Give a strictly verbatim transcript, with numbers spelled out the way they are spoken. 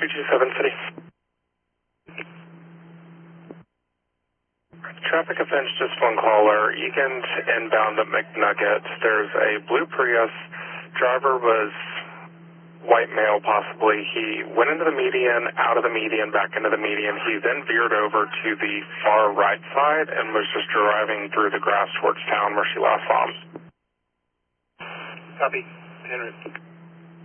two two seven City. Traffic offense, just one caller. Egan inbound at McNugget. There's a blue Prius. Driver was white male, possibly. He went into the median, out of the median, back into the median. He then veered over to the far right side and was just driving through the grass towards town where she last saw him. Copy. Henry.